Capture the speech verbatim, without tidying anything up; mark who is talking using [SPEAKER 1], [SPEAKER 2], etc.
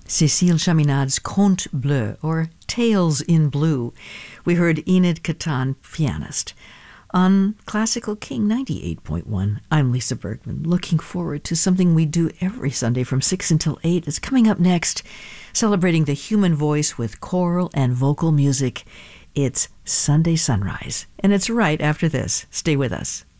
[SPEAKER 1] Cécile Chaminade's Conte Bleu, or Tales in Blue. We heard Enid Catan, pianist. On Classical King ninety-eight point one, I'm Lisa Bergman, looking forward to something we do every Sunday from six until eight. It's coming up next, celebrating the human voice with choral and vocal music. It's Sunday Sunrise, and it's right after this. Stay with us.